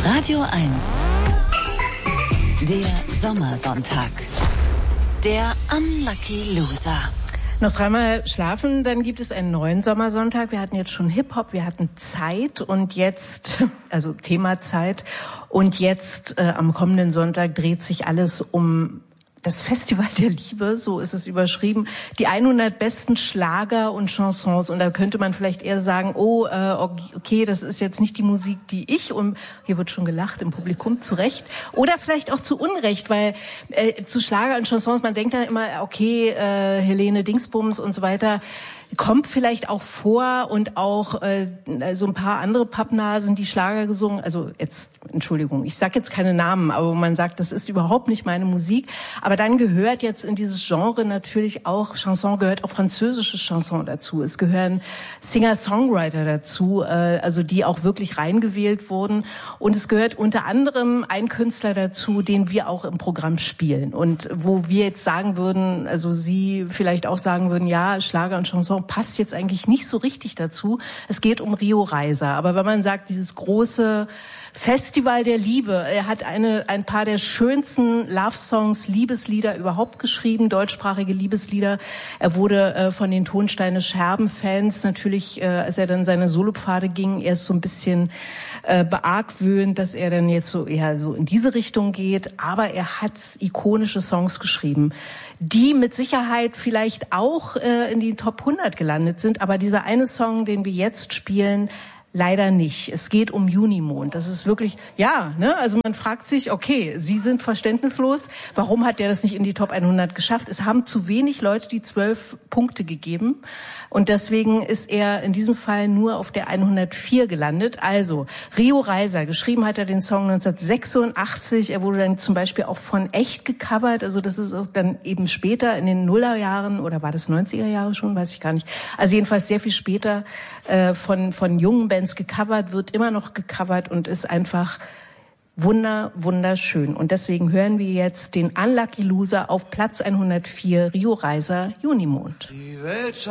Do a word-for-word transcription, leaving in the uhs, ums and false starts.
Radio eins. Der Sommersonntag. Der Unlucky Loser. Noch dreimal schlafen, dann gibt es einen neuen Sommersonntag. Wir hatten jetzt schon Hip-Hop, wir hatten Zeit und jetzt, also Thema Zeit, und jetzt äh, am kommenden Sonntag dreht sich alles um das Festival der Liebe, so ist es überschrieben, die hundert besten Schlager und Chansons. Und da könnte man vielleicht eher sagen, oh, äh, okay, das ist jetzt nicht die Musik, die ich, und hier wird schon gelacht im Publikum, zu Recht, oder vielleicht auch zu Unrecht, weil äh, zu Schlager und Chansons, man denkt dann immer, okay, äh, Helene Dingsbums und so weiter, kommt vielleicht auch vor, und auch äh, so ein paar andere Pappnasen, die Schlager gesungen, also jetzt, Entschuldigung, ich sag jetzt keine Namen, aber man sagt, das ist überhaupt nicht meine Musik. Aber dann gehört jetzt in dieses Genre natürlich auch, Chanson gehört auch französische Chanson dazu. Es gehören Singer-Songwriter dazu, äh, also die auch wirklich reingewählt wurden. Und es gehört unter anderem ein Künstler dazu, den wir auch im Programm spielen. Und wo wir jetzt sagen würden, also Sie vielleicht auch sagen würden, ja, Schlager und Chanson passt jetzt eigentlich nicht so richtig dazu. Es geht um Rio Reiser. Aber wenn man sagt, dieses große Festival der Liebe, er hat eine, ein paar der schönsten Love-Songs, Liebeslieder überhaupt geschrieben, deutschsprachige Liebeslieder. Er wurde äh, von den Tonsteine Scherben-Fans natürlich, äh, als er dann seine Solopfade ging, erst so ein bisschen äh, beargwöhnt, dass er dann jetzt so eher so in diese Richtung geht. Aber er hat ikonische Songs geschrieben, die mit Sicherheit vielleicht auch äh, in die Top hundert gelandet sind. Aber dieser eine Song, den wir jetzt spielen, leider nicht. Es geht um Junimond. Das ist wirklich, ja, ne? Also man fragt sich, okay, Sie sind verständnislos. Warum hat der das nicht in die Top hundert geschafft? Es haben zu wenig Leute die zwölf Punkte gegeben. Und deswegen ist er in diesem Fall nur auf der hundertvier gelandet. Also, Rio Reiser, geschrieben hat er den Song neunzehnhundertsechsundachtzig. Er wurde dann zum Beispiel auch von Echt gecovert. Also das ist auch dann eben später in den Nullerjahren, oder war das neunziger Jahre schon? Weiß ich gar nicht. Also jedenfalls sehr viel später äh, von, von jungen Bands gecovert, wird immer noch gecovert und ist einfach wunder, wunderschön. Und deswegen hören wir jetzt den Unlucky Loser auf Platz hundertvier, Rio Reiser, Junimond.